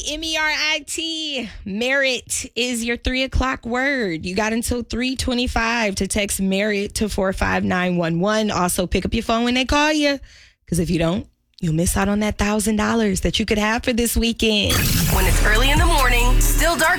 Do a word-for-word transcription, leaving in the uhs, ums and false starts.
M E R I T. Merit is your three o'clock word. You got until three twenty-five to text Merit to four five nine one one. Also, pick up your phone when they call you. Because if you don't, you'll miss out on that one thousand dollars that you could have for this weekend. When it's early in the morning, still dark